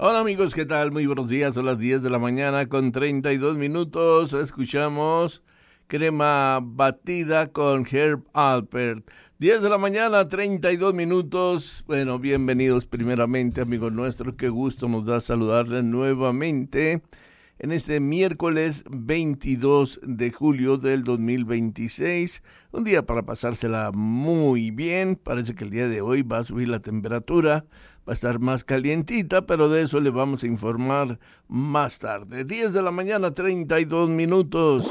Hola amigos, ¿qué tal? Muy buenos días, son las 10 de la mañana con 32 minutos. Escuchamos Crema Batida con Herb Alpert. 10 de la mañana, 32 minutos. Bueno, bienvenidos primeramente, amigos nuestros. Qué gusto nos da saludarles nuevamente en este miércoles 22 de julio del 2026. Un día para pasársela muy bien. Parece que el día de hoy va a subir la temperatura. Va a estar más calientita, pero de eso le vamos a informar más tarde. 10 de la mañana, 32 minutos.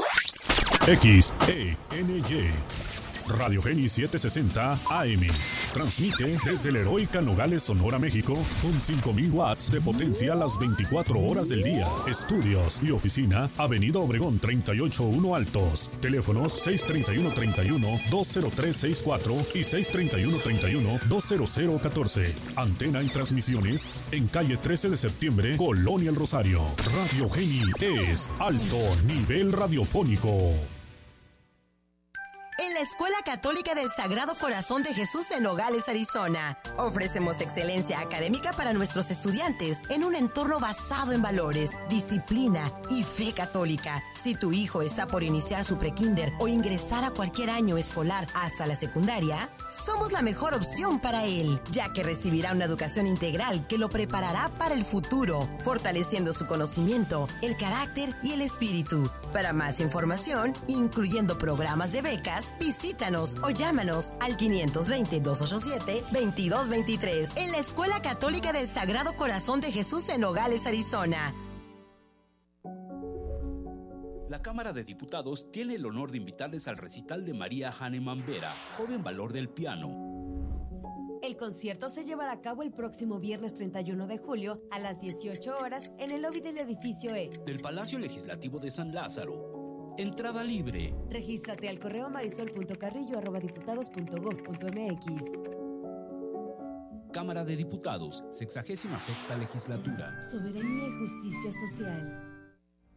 XENY Radio Geni 760 AM. Transmite desde la heroica Nogales, Sonora, México, con 5,000 watts de potencia las 24 horas del día. Estudios y oficina, Avenida Obregón 381 Altos. Teléfonos 631-31-20364 y 631-31-20014. Antena y transmisiones en calle 13 de septiembre, Colonia El Rosario. Radio Geni es alto nivel radiofónico. En la Escuela Católica del Sagrado Corazón de Jesús en Nogales, Arizona, ofrecemos excelencia académica para nuestros estudiantes en un entorno basado en valores, disciplina y fe católica. Si tu hijo está por iniciar su prekinder o ingresar a cualquier año escolar hasta la secundaria, somos la mejor opción para él, ya que recibirá una educación integral que lo preparará para el futuro, fortaleciendo su conocimiento, el carácter y el espíritu. Para más información, incluyendo programas de becas, visítanos o llámanos al 520-287-2223 en la Escuela Católica del Sagrado Corazón de Jesús en Nogales, Arizona. La Cámara de Diputados tiene el honor de invitarles al recital de María Hahnemann Vera, joven valor del piano. El concierto se llevará a cabo el próximo viernes 31 de julio a las 18 horas en el lobby del edificio E del Palacio Legislativo de San Lázaro. Entrada libre. Regístrate al correo marisol.carrillo@diputados.gov.mx. Cámara de Diputados, 66ª legislatura. Soberanía y justicia social.